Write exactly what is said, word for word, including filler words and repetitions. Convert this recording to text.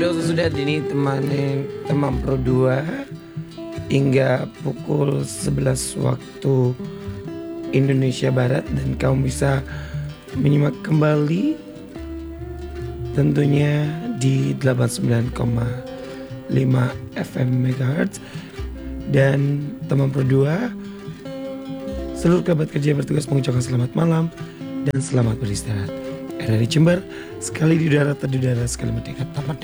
sudah sudah ini temani teman Pro dua hingga pukul sebelas waktu Indonesia Barat, dan kamu bisa menyimak kembali tentunya di delapan puluh sembilan koma lima F M Megahertz. Dan teman Pro dua, seluruh kerabat kerja bertugas mengucapkan selamat malam dan selamat beristirahat. R R I Jember, sekali di udara, terdudara, sekali merdeka, tak merdeka.